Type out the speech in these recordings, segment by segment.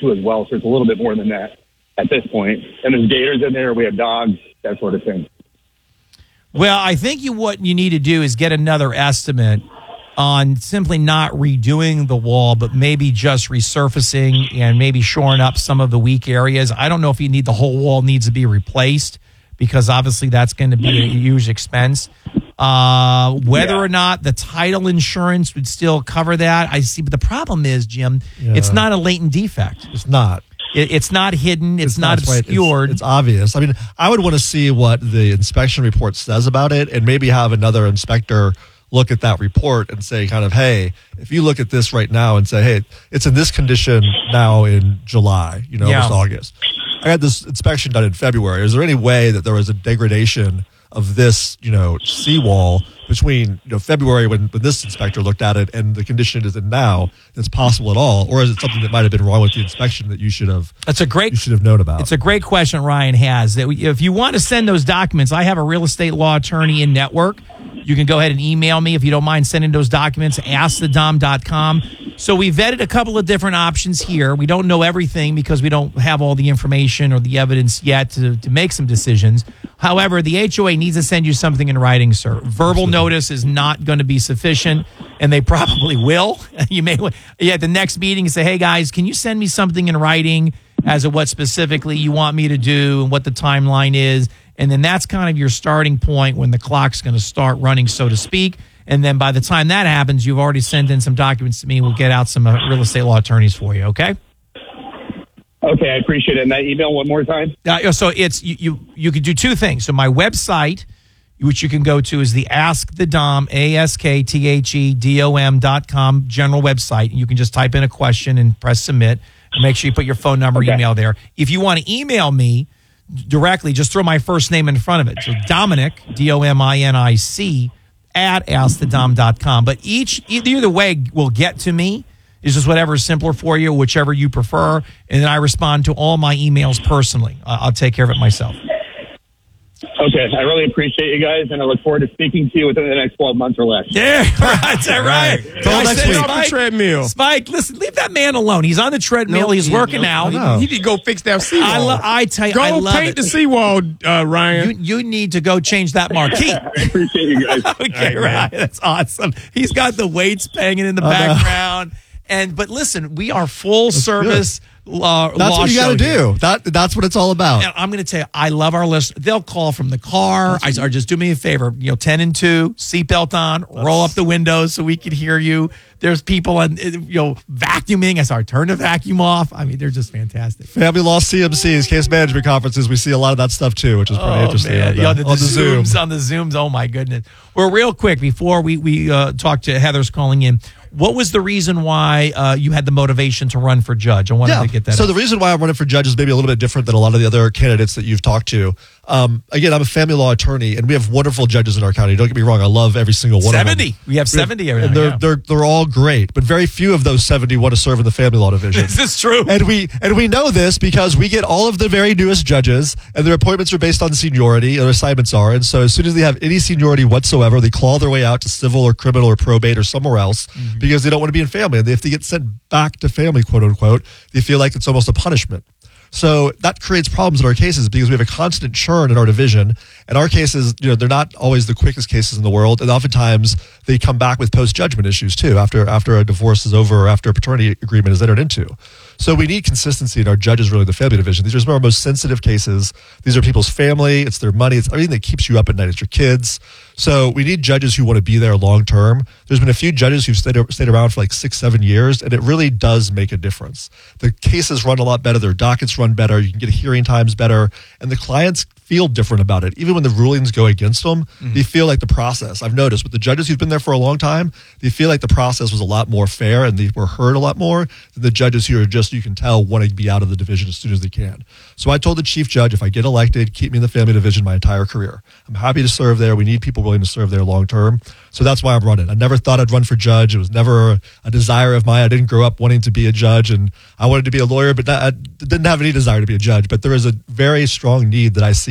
too as well. So it's a little bit more than that at this point. And there's gators in there. We have dogs, that sort of thing. Well, I think what you need to do is get another estimate on simply not redoing the wall, but maybe just resurfacing and maybe shoring up some of the weak areas. I don't know if you need the whole wall needs to be replaced, because obviously that's going to be a huge expense. Whether or not the title insurance would still cover that, I see. But the problem is, Jim, it's not a latent defect. It's not. It's not hidden. It's not obscured. It's obvious. I mean, I would want to see what the inspection report says about it, and maybe have another inspector look at that report and say kind of, hey, if you look at this right now and say, hey, it's in this condition now in July, almost August. I had this inspection done in February. Is there any way that there was a degradation of this, seawall between February when this inspector looked at it and the condition it is in now that's possible at all? Or is it something that might have been wrong with the inspection that you should have known about? It's a great question Ryan has. That if you want to send those documents, I have a real estate law attorney in network. You can go ahead and email me if you don't mind sending those documents, askthedom.com. So we vetted a couple of different options here. We don't know everything because we don't have all the information or the evidence yet to make some decisions. However, the HOA needs to send you something in writing, sir. Verbal notice is not going to be sufficient, and they probably will. You may at the next meeting say, hey, guys, can you send me something in writing as to what specifically you want me to do and what the timeline is? And then that's kind of your starting point when the clock's going to start running, so to speak. And then by the time that happens, you've already sent in some documents to me. We'll get out some real estate law attorneys for you, okay? Okay, I appreciate it. And that email one more time? So it's you could do two things. So my website, which you can go to, is the AskTheDom, AskTheDom.com general website. You can just type in a question and press submit. And make sure you put your phone number, email there. If you want to email me directly, just throw my first name in front of it. So Dominic, Dominic, at AskTheDom.com. But either way will get to me. It's just whatever is simpler for you, whichever you prefer. And then I respond to all my emails personally. I'll take care of it myself. Okay, I really appreciate you guys, and I look forward to speaking to you within the next 12 months or less. Yeah, that's right. Off the treadmill. Spike, listen, leave that man alone. He's on the treadmill. He's working out. He need to go fix that seawall. I tell you, go I love paint the seawall, Ryan. You need to go change that marquee. I appreciate you guys. Okay, right. That's awesome. He's got the weights banging in the background. But listen, we are full service. That's what you got to do. That's what it's all about. And I'm going to tell you, I love our listeners. They'll call from the car. Or just do me a favor, 10 and 2, seatbelt on, roll up the windows so we can hear you. There's people on, vacuuming. I started turn the vacuum off. I mean, they're just fantastic. Family law CMCs, case management conferences. We see a lot of that stuff too, which is pretty interesting. Man. On the Zooms. On the Zooms. Oh my goodness. Well, real quick before we talk to Heather's calling in. What was the reason why you had the motivation to run for judge? I wanted to get that. So the reason why I'm running for judge is maybe a little bit different than a lot of the other candidates that you've talked to. Again, I'm a family law attorney, and we have wonderful judges in our county. Don't get me wrong; I love every single one of them. 70. We have 70 and they're all great, but very few of those 70 want to serve in the family law division. This is true, and we know this because we get all of the very newest judges, and their appointments are based on seniority, or assignments are, and so as soon as they have any seniority whatsoever, they claw their way out to civil or criminal or probate or somewhere else because they don't want to be in family, and if they get sent back to family, quote unquote, they feel like it's almost a punishment. So that creates problems in our cases because we have a constant churn in our division. And our cases, they're not always the quickest cases in the world. And oftentimes they come back with post-judgment issues too, after a divorce is over or after a paternity agreement is entered into. So we need consistency in our judges, really, the family division. These are some of our most sensitive cases. These are people's family. It's their money. It's everything that keeps you up at night. It's your kids. So we need judges who want to be there long term. There's been a few judges who've stayed around for like 6-7 years, and it really does make a difference. The cases run a lot better. Their dockets run better. You can get hearing times better, and the clients feel different about it. Even when the rulings go against them, they feel like the process. I've noticed with the judges who've been there for a long time, they feel like the process was a lot more fair and they were heard a lot more than the judges who are just, you can tell, want to be out of the division as soon as they can. So I told the chief judge, if I get elected, keep me in the family division my entire career. I'm happy to serve there. We need people willing to serve there long term. So that's why I'm running. I never thought I'd run for judge. It was never a desire of mine. I didn't grow up wanting to be a judge, and I wanted to be a lawyer, but I didn't have any desire to be a judge. But there is a very strong need that I see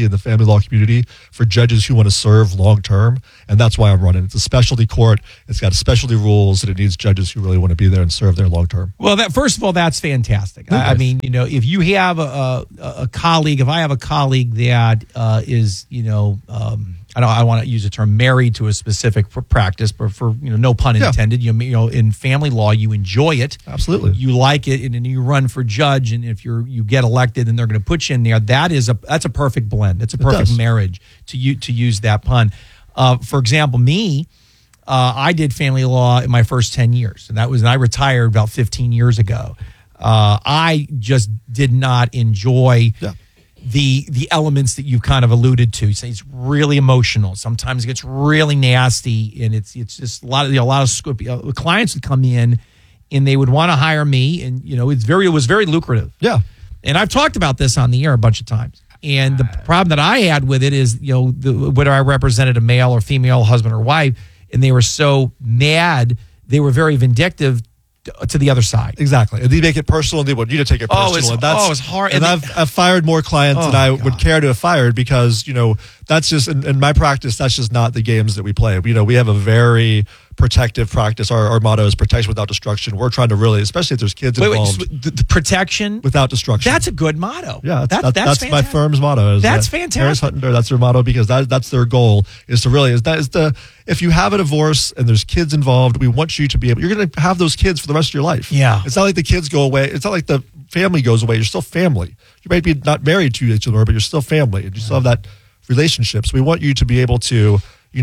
in the family law community for judges who want to serve long term, and that's why I'm running. It's a specialty court. It's got specialty rules, and it needs judges who really want to be there and serve there long term. Well, first of all, that's fantastic. I mean, if you have a colleague, if I have a colleague that is, I want to use the term married to a specific practice, but for no pun intended. In family law, you enjoy it. Absolutely, you like it, and then you run for judge. And if you get elected, and they're going to put you in there, that's a perfect blend. It's a perfect marriage to use that pun. For example, me, I did family law in my first 10 years, and I retired about 15 years ago. I just did not enjoy. Yeah. The elements that you've kind of alluded to. You say it's really emotional. Sometimes it gets really nasty, and it's just a lot of clients would come in, and they would want to hire me, and it was very lucrative. Yeah, and I've talked about this on the air a bunch of times. And the problem that I had with it is whether I represented a male or female, husband or wife, and they were so mad, they were very vindictive to the other side. Exactly. And they make it personal, and they want you to take it personal. It's hard. And I've fired more clients than I would care to have fired because, that's just, in my practice, that's just not the games that we play. We have a very protective practice. Our motto is protection without destruction. We're trying to really, especially if there's kids involved. The protection without destruction. That's a good motto. Yeah, that's my firm's motto. That's fantastic. Harris Huttender, that's their motto because that's their goal is to really if you have a divorce and there's kids involved, we want you to be able. You're going to have those kids for the rest of your life. Yeah, it's not like the kids go away. It's not like the family goes away. You're still family. You might be not married to each other, but you're still family, and you still have that relationship. So we want you to be able to,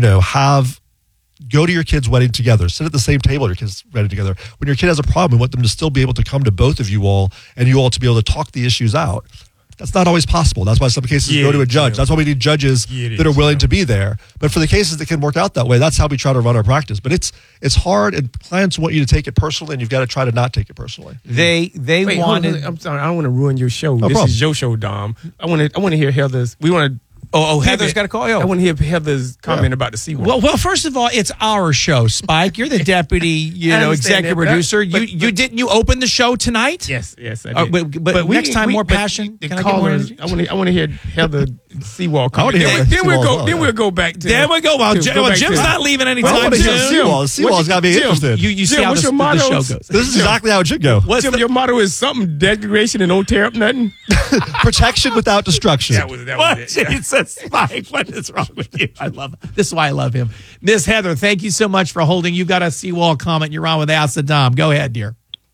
go to your kid's wedding together, sit at the same table at your kid's wedding together. When your kid has a problem, we want them to still be able to come to both of you all and you all to be able to talk the issues out. That's not always possible. That's why some cases go to a judge. That's why we need judges that are willing to be there. But for the cases that can work out that way, that's how we try to run our practice. But it's hard, and clients want you to take it personally, and you've got to try to not take it personally. Wait, wanted. I'm sorry, I don't want to ruin your show. No this problem. Is your show, Dom. I want to hear Heather's. We want to. Heather's got a call. I want to hear Heather's comment about the seawall. Well, first of all, it's our show, Spike. You're the deputy, executive producer. You didn't you open the show tonight? Yes, I did. But next time, more passion. The Can I get more energy? I want to hear Heather seawall comment. Then we'll go back to. There we go. Well, Jim's not leaving anytime soon. Seawall's got to be interested. You see how the show goes. This is exactly how it should go. Jim, your motto is something declaration and don't tear up nothing. Protection without destruction. That was it. Yeah. Jesus, Spike, what is wrong with you? I love it. This is why I love him. Miss Heather, thank you so much for holding. You've got a seawall comment. You're on with Ask the Dom. Go ahead, dear.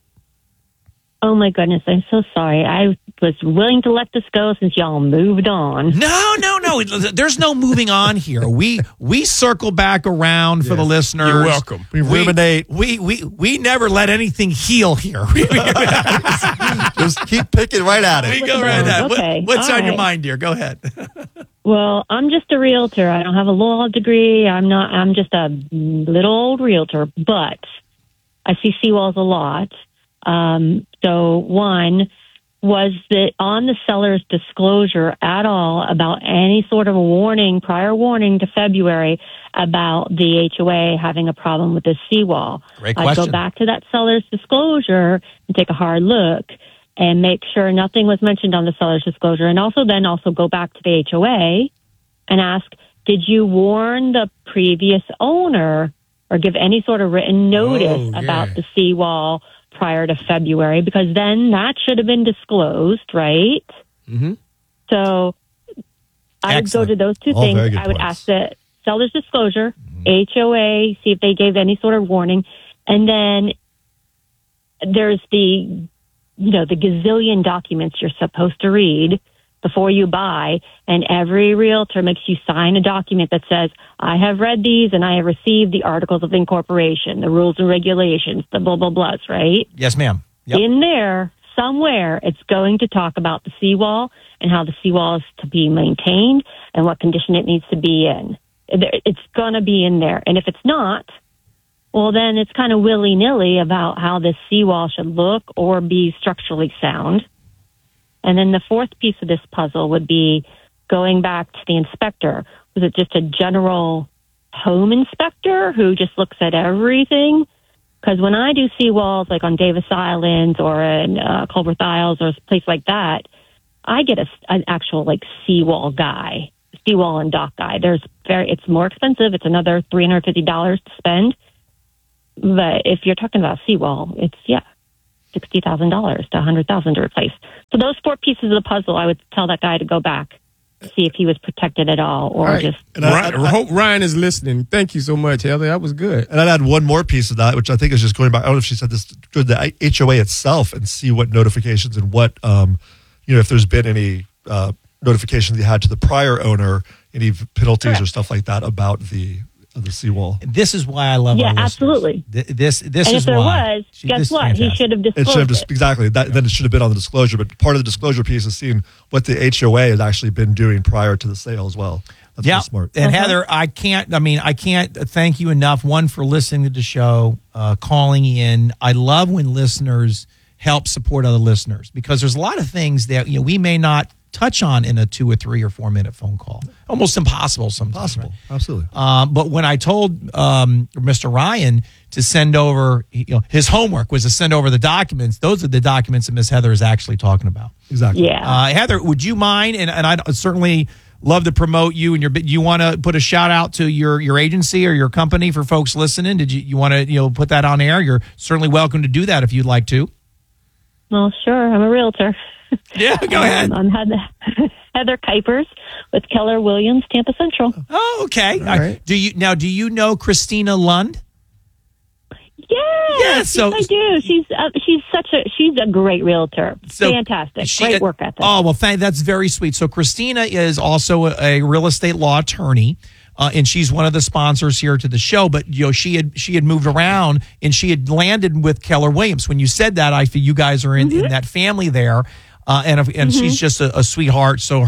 Oh, my goodness. I'm so sorry. I was willing to let this go since y'all moved on. No. There's no moving on here. We circle back around for the listeners. You're welcome. We ruminate. We never let anything heal here. Just keep picking right at it. We go right at it. Okay. What's All on your right. mind, dear? Go ahead. Well, I'm just a realtor. I don't have a law degree. I'm just a little old realtor, but I see seawalls a lot. So one, was that on the seller's disclosure at all about any sort of a prior warning to February about the HOA having a problem with the seawall? Great question. I'd go back to that seller's disclosure and take a hard look and make sure nothing was mentioned on the seller's disclosure. And also go back to the HOA and ask, did you warn the previous owner or give any sort of written notice about the seawall prior to February? Because then that should have been disclosed, right? Mm-hmm. So I would go to those two things. I would ask the seller's disclosure, HOA, see if they gave any sort of warning. And then there's the gazillion documents you're supposed to read before you buy, and every realtor makes you sign a document that says, I have read these and I have received the articles of incorporation, the rules and regulations, the blah, blah, blahs, right? Yes, ma'am. Yep. In there, somewhere, it's going to talk about the seawall and how the seawall is to be maintained and what condition it needs to be in. It's going to be in there. And if it's not, well, then it's kind of willy-nilly about how this seawall should look or be structurally sound. And then the fourth piece of this puzzle would be going back to the inspector. Was it just a general home inspector who just looks at everything? Because when I do seawalls, like on Davis Island or in Culberth Isles or a place like that, I get an actual like seawall and dock guy. It's more expensive. It's another $350 to spend. But if you're talking about seawall, it's $60,000 to $100,000 to replace. So those 4 pieces of the puzzle, I would tell that guy to go back, see if he was protected at all, or Right. just. And I hope Ryan is listening. Thank you so much, Heather. That was good. And I'd add one more piece of that, which I think is just going back. I don't know if she said this to the HOA itself and see what notifications and what, if there's been any notifications you had to the prior owner, any penalties Correct. or stuff like that about the seawall. This is why I love our listeners. Absolutely. This And is if there why. was, guess what? He fantastic. should have It should disclosed have it. exactly that. Then it should have been on the disclosure. But part of the disclosure piece is seeing what the HOA has actually been doing prior to the sale as well. That's Yeah, really smart. and Heather, I can't thank you enough. One, for listening to the show, calling in. I love when listeners help support other listeners, because there's a lot of things that we may not touch on in a 2 or 3 or 4 minute phone call. Almost impossible sometimes. Possible, absolutely. But when I told Mr. Ryan to send over, his homework was to send over the documents. Those are the documents that Miss Heather is actually talking about. Exactly. Yeah. Heather, would you mind? And I'd certainly love to promote you and you want to put a shout out to your agency or your company for folks listening? Did you want to put that on air? You're certainly welcome to do that if you'd like to. Well, sure. I'm a realtor. Yeah, go ahead. I'm Heather Kuipers with Keller Williams, Tampa Central. Oh, okay. All right. Do you know Christina Lund? Yes, so- I do. She's a great realtor. So Fantastic. Great work ethic. Oh, well, that's very sweet. So Christina is also a real estate law attorney. And she's one of the sponsors here to the show, but she had moved around and she had landed with Keller Williams. When you said that, I feel you guys are in that family there, and she's just a sweetheart. So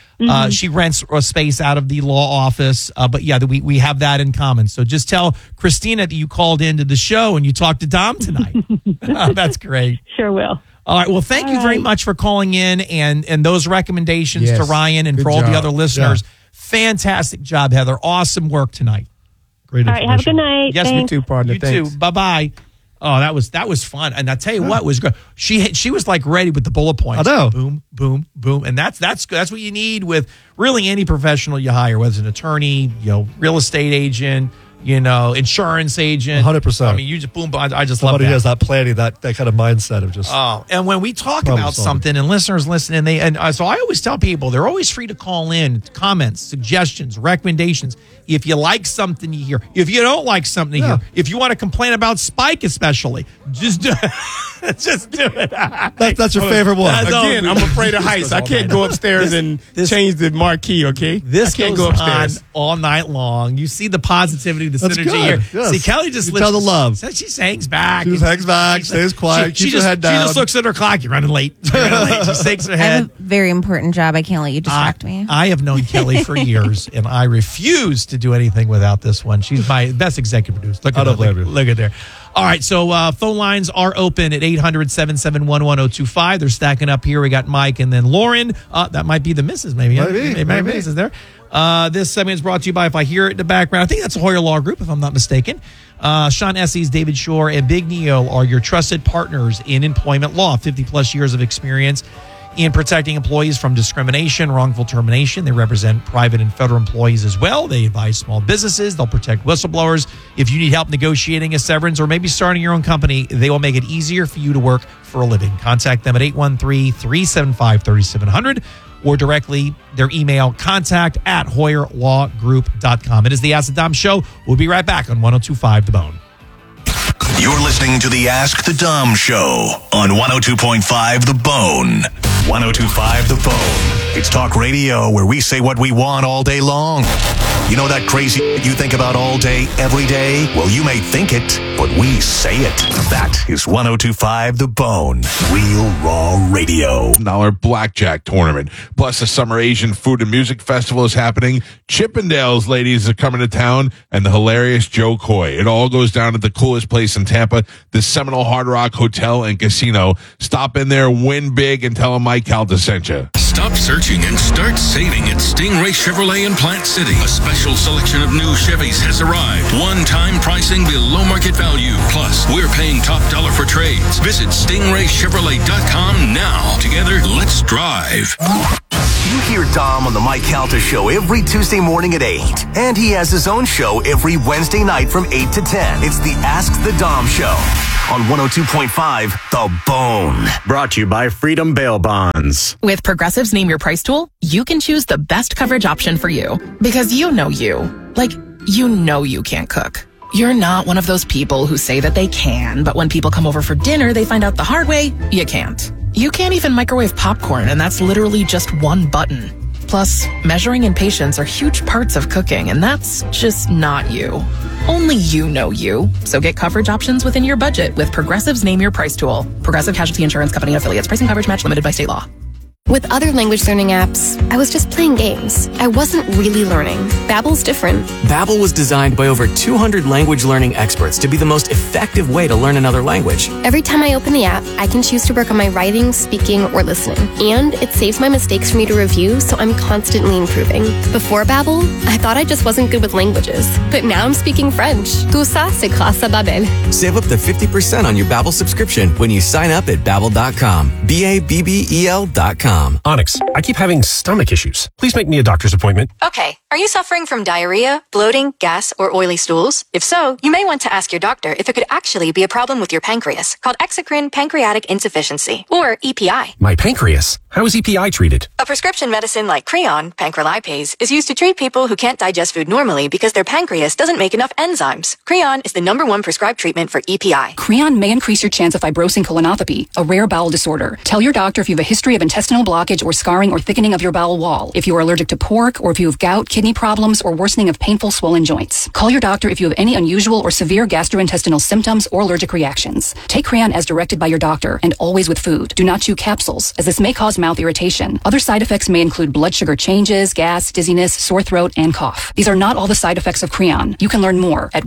she rents a space out of the law office, but yeah, we have that in common. So just tell Christina that you called into the show and you talked to Dom tonight. That's great. Sure will. All right. Well, thank you very much for calling in and those recommendations Yes. to Ryan and Good for all the job. other listeners. Fantastic job, Heather. Awesome work tonight. Great All right. Have a good information. night. Yes, Thanks. You too, partner. You Thanks. too. Bye bye. Oh, that was fun. And I tell you what was good. She was like ready with the bullet points. I know. Boom, boom, boom. And that's what you need with really any professional you hire, whether it's an attorney, real estate agent, insurance agent. 100%. I mean, you just boom. I just Somebody love who that. has that planning, that kind of mindset of just. Oh, and when we talk Problem about solving. something and listeners listen, so I always tell people they're always free to call in, comments, suggestions, recommendations. If you like something you hear, if you don't like something you hear, if you want to complain about Spike especially, just do it. Just do it. That's your favorite one. That's all. Again, I'm afraid of heights. I can't go upstairs and change the marquee, okay? This I can't goes go upstairs. on all night long. You see the positivity, the That's synergy good. here. Yes. See, Kelly just You tell the love. She hangs back. She just hangs back, stays quiet, keeps her head down. She just looks at her clock. You're running late. She shakes her I head. have a very important job. I can't let you distract me. I have known Kelly for years, and I refuse to do anything without this one. She's my best executive producer. Look I at don't blame you. Look at there. All right, so phone lines are open at 800-771-1025. They're stacking up here. We got Mike and then Lauren. That might be the missus, maybe. Maybe. Missus there. This segment is brought to you by, if I hear it in the background, I think that's a Hoyer Law Group, if I'm not mistaken. Sean Esses, David Shore, and Big Neo are your trusted partners in employment law. 50-plus years of experience in protecting employees from discrimination, wrongful termination. They represent private and federal employees as well. They advise small businesses. They'll protect whistleblowers. If you need help negotiating a severance or maybe starting your own company, they will make it easier for you to work for a living. Contact them at 813-375-3700 or directly their email, contact@HoyerLawGroup.com. It is the Ask the Dom Show. We'll be right back on 102.5 The Bone. You're listening to the Ask the Dom Show on 102.5 The Bone. 102.5 The Bone. It's talk radio where we say what we want all day long. You know that crazy you think about all day, every day? Well, you may think it, but we say it. That is 102.5 The Bone. Real Raw Radio. $1 blackjack tournament. Plus, the Summer Asian Food and Music Festival is happening. Chippendales ladies are coming to town, and the hilarious Joe Coy. It all goes down at the coolest place in Tampa, the Seminole Hard Rock Hotel and Casino. Stop in there, win big, and tell them Mike Calda sent you. Stop searching and start saving at Stingray Chevrolet in Plant City. A special selection of new Chevys has arrived. One-time pricing below market value. Plus, we're paying top dollar for trades. Visit StingrayChevrolet.com now. Together, let's drive. You hear Dom on the Mike Calta Show every Tuesday morning at 8. And he has his own show every Wednesday night from 8 to 10. It's the Ask the Dom Show on 102.5 The Bone. Brought to you by Freedom Bail Bonds. With Progressive's Name Your Price tool, you can choose the best coverage option for you. Because you know you. Like, you know you can't cook. You're not one of those people who say that they can, but when people come over for dinner, they find out the hard way, you can't. You can't even microwave popcorn, and that's literally just one button. Plus, measuring and patience are huge parts of cooking, and that's just not you. Only you know you. So get coverage options within your budget with Progressive's Name Your Price tool. Progressive Casualty Insurance Company and Affiliates. Pricing coverage match limited by state law. With other language learning apps, I was just playing games. I wasn't really learning. Babbel's different. Babbel was designed by over 200 language learning experts to be the most effective way to learn another language. Every time I open the app, I can choose to work on my writing, speaking, or listening. And it saves my mistakes for me to review, so I'm constantly improving. Before Babbel, I thought I just wasn't good with languages. But now I'm speaking French. Tout ça, c'est grâce à Babbel. Save up to 50% on your Babbel subscription when you sign up at Babbel.com. Babbel.com. Onyx, I keep having stomach issues. Please make me a doctor's appointment. Okay. Are you suffering from diarrhea, bloating, gas, or oily stools? If so, you may want to ask your doctor if it could actually be a problem with your pancreas, called exocrine pancreatic insufficiency, or EPI. My pancreas? How is EPI treated? A prescription medicine like Creon, pancrelipase, is used to treat people who can't digest food normally because their pancreas doesn't make enough enzymes. Creon is the #1 prescribed treatment for EPI. Creon may increase your chance of fibrosing colonopathy, a rare bowel disorder. Tell your doctor if you have a history of intestinal blockage or scarring or thickening of your bowel wall, if you are allergic to pork, or if you have gout, kidney problems, or worsening of painful swollen joints. Call your doctor if you have any unusual or severe gastrointestinal symptoms or allergic reactions. Take Creon as directed by your doctor and always with food. Do not chew capsules, as this may cause mouth irritation. Other side effects may include blood sugar changes, gas, dizziness, sore throat, and cough. These are not all the side effects of Creon. You can learn more at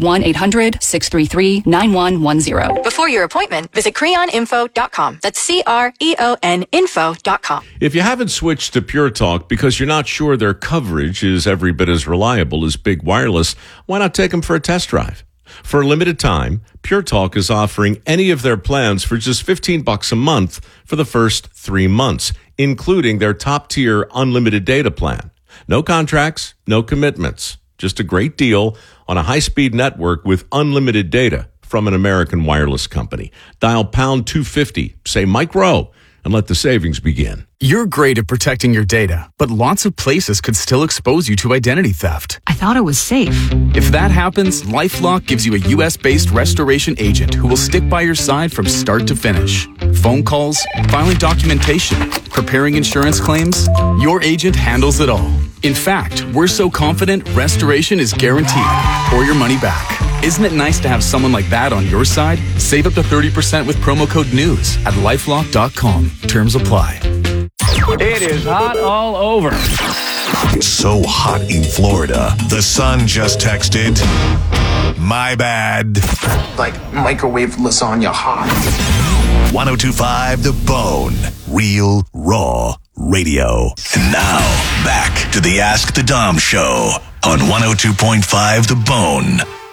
1-800-633-9110. Before your appointment, visit creoninfo.com. That's CREON info.com. If you haven't switched to Pure Talk because you're not sure their coverage is every bit as reliable as Big Wireless, why not take them for a test drive? For a limited time, Pure Talk is offering any of their plans for just $15 a month for the first 3 months, including their top-tier unlimited data plan. No contracts, no commitments. Just a great deal on a high-speed network with unlimited data from an American wireless company. Dial pound 250, say Mike Rowe, and let the savings begin. You're great at protecting your data, but lots of places could still expose you to identity theft. I thought it was safe. If that happens, LifeLock gives you a U.S.-based restoration agent who will stick by your side from start to finish. Phone calls, filing documentation, preparing insurance claims, your agent handles it all. In fact, we're so confident restoration is guaranteed or your money back. Isn't it nice to have someone like that on your side? Save up to 30% with promo code NEWS at LifeLock.com. Terms apply. It is hot all over. It's so hot in Florida. The Sun just texted, my bad. Like microwave lasagna hot. 102.5 The Bone. Real, raw radio. And now, back to the Ask the Dom Show on 102.5 The Bone.